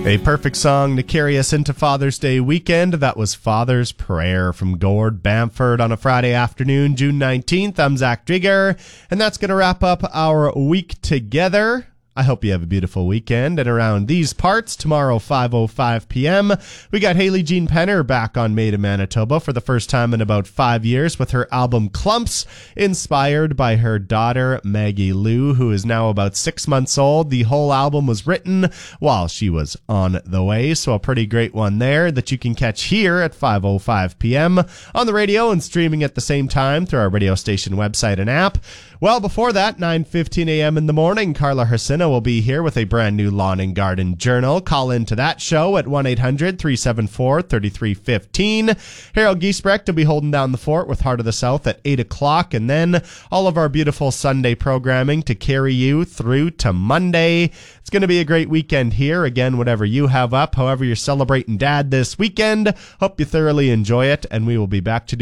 A perfect song to carry us into Father's Day weekend. That was Father's Prayer from Gord Bamford on a Friday afternoon, June 19th. I'm Zach Drieger, and that's going to wrap up our week together. I hope you have a beautiful weekend. And around these parts, tomorrow, 5:05 p.m., we got Haley Jean Penner back on Made in Manitoba for the first time in about 5 years with her album Clumps, inspired by her daughter, Maggie Lou, who is now about 6 months old. The whole album was written while she was on the way, so a pretty great one there that you can catch here at 5:05 p.m. on the radio and streaming at the same time through our radio station website and app. Well, before that, 9:15 a.m. in the morning, Carla Hersina will be here with a brand new Lawn and Garden Journal. Call into that show at 1-800-374-3315. Harold Giesbrecht will be holding down the fort with Heart of the South at 8 o'clock, and then all of our beautiful Sunday programming to carry you through to Monday. It's going to be a great weekend here. Again, whatever you have up, however you're celebrating Dad this weekend, hope you thoroughly enjoy it, and we will be back to do